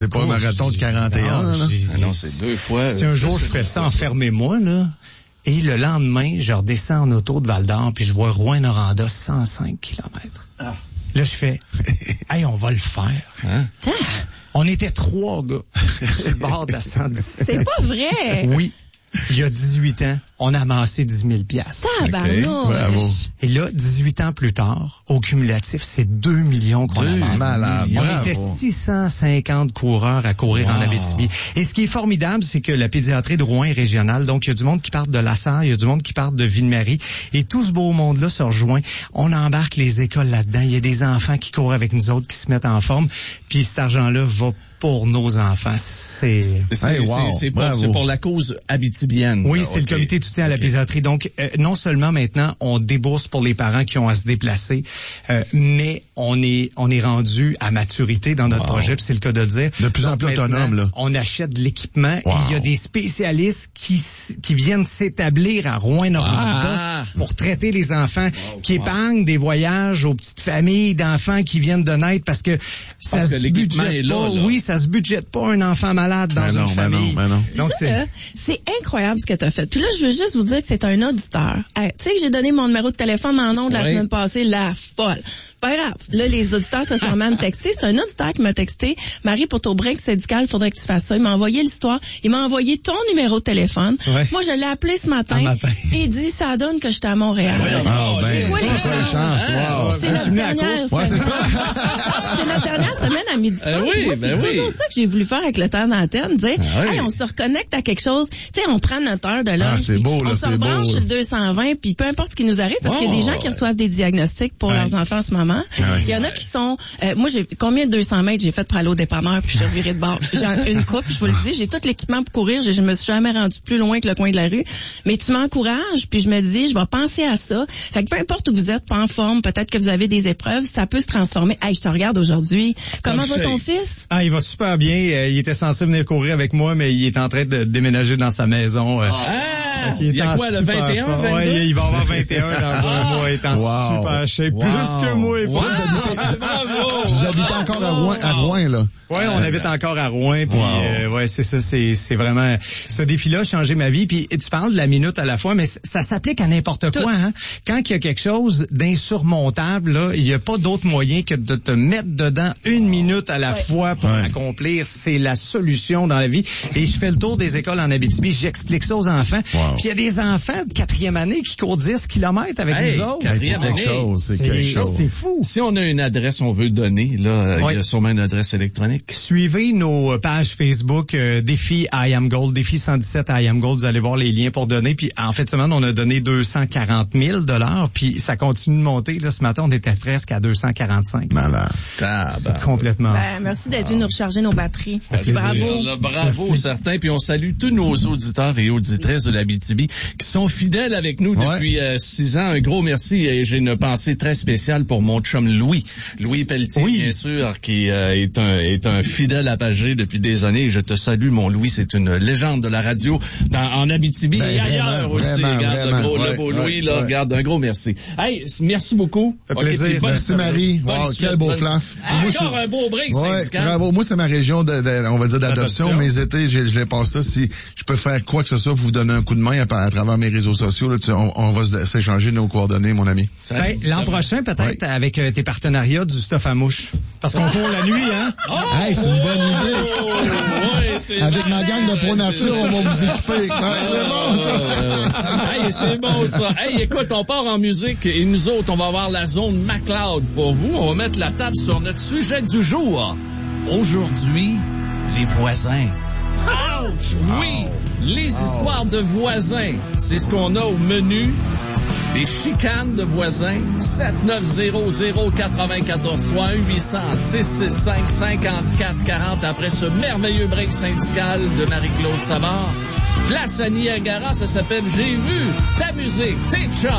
C'est pas un marathon de 41, là. Non, c'est 2 fois. Si un jour je fais ça, enfermez-moi, là. Et le lendemain, je redescends en auto de Val-d'Or, puis je vois Rouyn-Noranda, 105 km. Ah. Là, je fais, hey, on va le faire. Hein? On était 3 gars sur le bord de la 117. C'est pas vrai. Oui. Il y a 18 ans, on a amassé 10 000 $. Tabarnouche. Bravo. Et là, 18 ans plus tard, au cumulatif, c'est 2 millions qu'on a amassé. Malade. On Bravo. était 650 coureurs à courir en Abitibi. Et ce qui est formidable, c'est que la pédiatrie de Rouen est régionale. Donc, il y a du monde qui part de La Sarre, il y a du monde qui part de Ville-Marie. Et tout ce beau monde-là se rejoint. On embarque les écoles là-dedans. Il y a des enfants qui courent avec nous autres, qui se mettent en forme. Puis cet argent-là va pour nos enfants. C'est pour la cause abitibienne. Oui, c'est le comité de soutien à la pédiatrie. Donc, non seulement maintenant, on débourse pour les parents qui ont à se déplacer, mais on est rendu à maturité dans notre projet, puis c'est le cas de dire. De plus en plus autonome, là. On achète de l'équipement et il y a des spécialistes qui viennent s'établir à Rouyn-Noranda pour traiter les enfants qui épargnent des voyages aux petites familles d'enfants qui viennent de naître parce que ça se budgète pas. Oui, ça se budgète pas un enfant malade dans une famille. Donc c'est incroyable ce que tu as fait. Puis là, je veux juste vous dire que c'est un auditeur. Tu sais que j'ai donné mon numéro de téléphone en ondes la semaine passée, la folle. Pas grave. Là, les auditeurs se sont même textés. C'est un auditeur qui m'a texté. Marie, pour ton break syndical, il faudrait que tu fasses ça. Il m'a envoyé l'histoire. Il m'a envoyé ton numéro de téléphone. Ouais. Moi, je l'ai appelé ce matin. Et il dit, ça donne que j'étais à Montréal. C'est quoi les chances? C'est notre dernière semaine. C'est notre dernière semaine à midi. C'est toujours ça que j'ai voulu faire avec le temps d'antenne. Dire, hey, on se reconnecte à quelque chose. Tu sais, on prend notre heure de lunch. C'est beau, là, on se rebranche sur le 220, puis peu importe ce qui nous arrive, parce qu'il y a des gens qui reçoivent des diagnostics pour leurs enfants en ce moment. Il y en a qui sont... moi, j'ai combien de 200 mètres j'ai fait pour aller au dépanneur, puis j'ai reviré de bord. J'ai une coupe, je vous le dis, j'ai tout l'équipement pour courir. Je me suis jamais rendu plus loin que le coin de la rue. Mais tu m'encourages, puis je me dis, je vais penser à ça. Fait que peu importe où vous êtes, pas en forme, peut-être que vous avez des épreuves, ça peut se transformer. Hey, je te regarde aujourd'hui. Comment va ton fils? Ah, il va super bien. Il était censé venir courir avec moi, mais il est en train de déménager dans sa maison. Il y a quoi, le 21? Oui, il va avoir 21 dans un mois. Il est en super shape. Plus que moi. J'habite encore à Rouen, là. Ouais, on habite encore à Rouen. Puis, c'est ça. C'est vraiment... Ce défi-là a changé ma vie. Puis tu parles de la minute à la fois, mais ça s'applique à n'importe quoi. Hein? Quand il y a quelque chose d'insurmontable, là, il n'y a pas d'autre moyen que de te mettre dedans 1 minute à la fois pour accomplir. C'est la solution dans la vie. Et je fais le tour des écoles en Abitibi. J'explique ça aux enfants. Puis il y a des enfants de 4e année qui courent 10 km avec nous autres. C'est quelque chose. C'est fou. Si on a une adresse, on veut donner, là, il y a sûrement une adresse électronique. Suivez nos pages Facebook, Défi I Am Gold, Défi 117 I Am Gold. Vous allez voir les liens pour donner. Puis en fait, semaine, on a donné 240 000 $. Puis ça continue de monter. Là, ce matin, on était presque à 245. Malade. C'est complètement. Merci d'être venu nous recharger nos batteries. Bravo, certains. Puis on salue tous nos auditeurs et auditrices de l'Abitibi qui sont fidèles avec nous depuis 6 ans. Un gros merci et j'ai une pensée très spéciale pour mon chum Louis Pelletier, bien sûr, qui est un fidèle apagé depuis des années. Je te salue, mon Louis, c'est une légende de la radio en Abitibi et ailleurs aussi. Regarde le beau Louis, là, regarde, un gros merci. Hey, merci beaucoup. Ça fait plaisir. Merci Marie. Quel beau flaff. Encore un beau break syndical. Bravo. Moi, c'est ma région on va dire d'adoption. Mes étés, je les passe là. Si je peux faire quoi que ce soit pour vous donner un coup de main à travers mes réseaux sociaux, là, on va s'échanger nos coordonnées, mon ami. L'an prochain, peut-être, avec tes partenariats du stuff à mouche. Parce qu'on court la nuit, hein? Hey, c'est une bonne idée. Avec ma gang de Pro Nature, on va vous équiper. C'est bon, ça. Hey, c'est bon, ça. Hey, écoute, on part en musique et nous autres, on va avoir la zone McLeod pour vous. On va mettre la table sur notre sujet du jour. Aujourd'hui, les voisins. Ouch! Oui, les histoires de voisins, c'est ce qu'on a au menu. Les chicanes de voisins, 7900-94-3, 800-665-5440 après ce merveilleux break syndical de Marie-Claude Savard. Place à Niagara, ça s'appelle J'ai vu ta musique, tes chums.